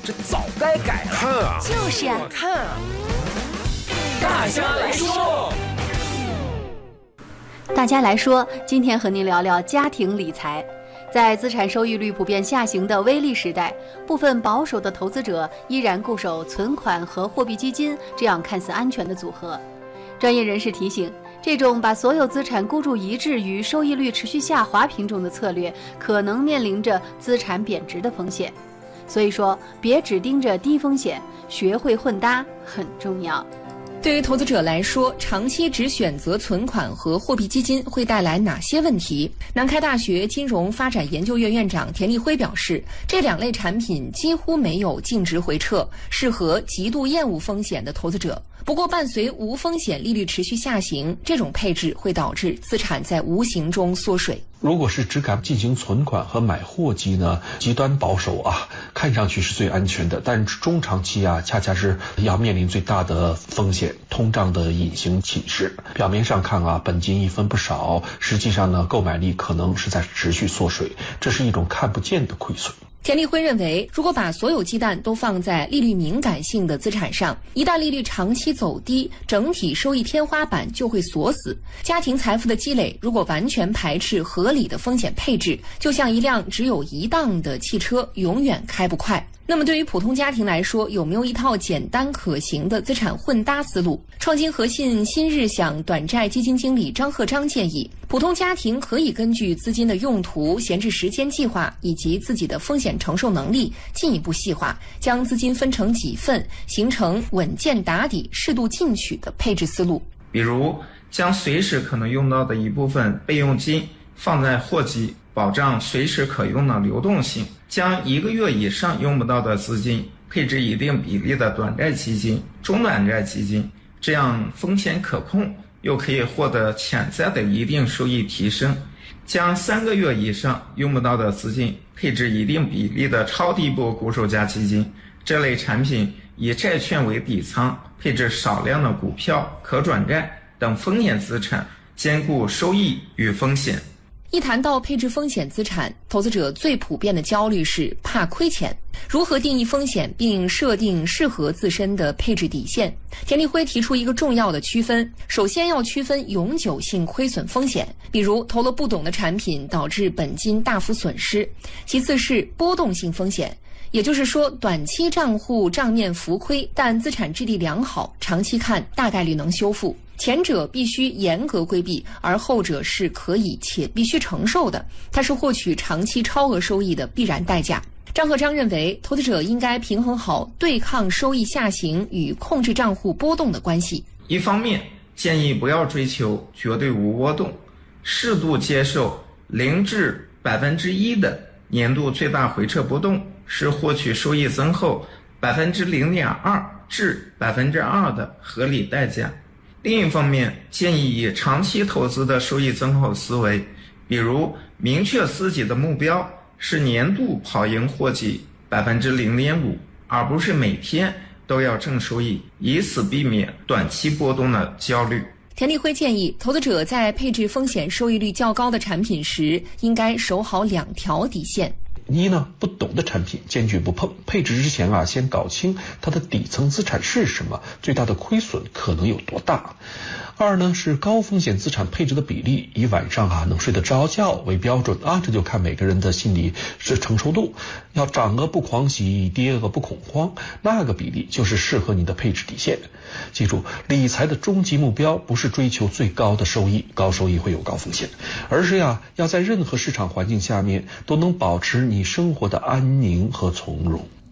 这早该改了。 看啊， 就是啊， 看啊，大家来说。 大家来说，今天和您聊聊家庭理财。在资产收益率普遍下行的微利时代，部分保守的投资者依然固守存款和货币基金这样看似安全的组合。专业人士提醒，这种把所有资产孤注一掷于收益率持续下滑品种的策略，可能面临着资产贬值的风险。所以说，别只盯着低风险，学会混搭很重要。 对于投资者来说，长期只选择存款和货币基金会带来哪些问题？南开大学金融发展研究院院长田立辉表示，这两类产品几乎没有净值回撤，适合极度厌恶风险的投资者。不过，伴随无风险利率持续下行，这种配置会导致资产在无形中缩水。 如果是只敢进行存款和买货基呢，极端保守啊，看上去是最安全的，但中长期啊，恰恰是要面临最大的风险，通胀的隐形侵蚀。表面上看啊，本金一分不少，实际上呢，购买力可能是在持续缩水，这是一种看不见的亏损。 田立辉认为，如果把所有鸡蛋都放在利率敏感性的资产上，一旦利率长期走低，整体收益天花板就会锁死。家庭财富的积累如果完全排斥合理的风险配置，就像一辆只有一档的汽车，永远开不快。那么对于普通家庭来说，有没有一套简单可行的资产混搭思路？创新核信新日享短债基金经理张鹤章建议，普通家庭可以根据资金的用途、闲置时间计划以及自己的风险承受能力进一步细化，将资金分成几份，形成稳健打底、适度进取的配置思路。 比如，将随时可能用到的一部分备用金放在货基，保障随时可用的流动性；将1个月以上用不到的资金配置一定比例的短债基金、中短债基金，这样风险可控，又可以获得潜在的一定收益提升；将3个月以上用不到的资金配置一定比例的超低波固收加基金，这类产品以债券为底仓，配置少量的股票、可转债等风险资产，兼顾收益与风险。 一谈到配置风险资产，投资者最普遍的焦虑是怕亏钱。如何定义风险并设定适合自身的配置底线？田立辉提出一个重要的区分，首先要区分永久性亏损风险，比如投了不懂的产品导致本金大幅损失；其次是波动性风险，也就是说短期账户账面浮亏，但资产质地良好，长期看大概率能修复。前者必须严格规避，而后者是可以且必须承受的，它是获取长期超额收益的必然代价。张鹤章认为，投资者应该平衡好对抗收益下行与控制账户波动的关系。 一方面，建议不要追求绝对无波动，适度接受0至1%的年度最大回撤波动，是获取收益增厚0.2%至2%的合理代价。另一方面，建议以长期投资的收益增厚思维，比如明确自己的目标是年度跑赢货基0.5%，而不是每天都要正收益，以此避免短期波动的焦虑。 田立辉建议，投资者在配置风险收益率较高的产品时，应该守好2条底线。 一呢，不懂的产品坚决不碰，配置之前啊，先搞清它的底层资产是什么，最大的亏损可能有多大。二呢，是高风险资产配置的比例，以晚上啊能睡得着觉为标准啊，这就看每个人的心理是承受度。要涨额不狂喜，跌额不恐慌，那个比例就是适合你的配置底线。记住，理财的终极目标不是追求最高的收益，高收益会有高风险，而是要在任何市场环境下面都能保持你生活的安宁和从容。